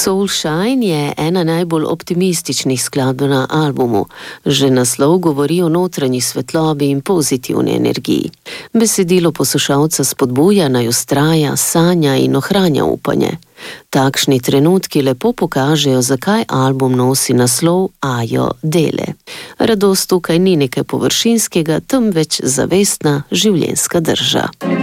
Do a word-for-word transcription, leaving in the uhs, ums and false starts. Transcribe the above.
Soulshine je ena najbolj optimističnih skladb na albumu. Že naslov govori o notranji svetlobi in pozitivni energiji. Besedilo poslušalca spodbuja, naj vztraja, sanja in ohranja upanje. Takšni trenutki lepo pokažejo, zakaj album nosi naslov Ajo Dele. Radost tukaj ni nekaj površinskega, temveč zavestna življenjska drža.